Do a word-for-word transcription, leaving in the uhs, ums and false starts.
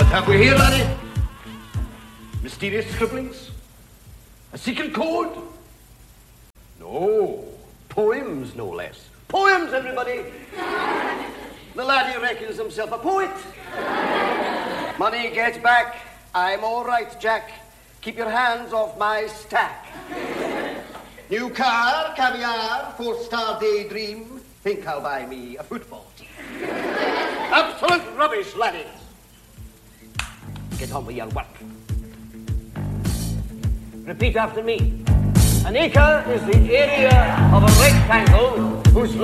What have we here, laddie? Mysterious scribblings? A secret code? No. Poems, no less. Poems, everybody. The laddie reckons himself a poet. Money, get back. I'm all right, Jack. Keep your hands off my stack. New car, caviar, four-star daydream. Think I'll buy me a football team. Absolute rubbish, laddie. Get on with your work. Repeat after me. An acre is the area of a rectangle whose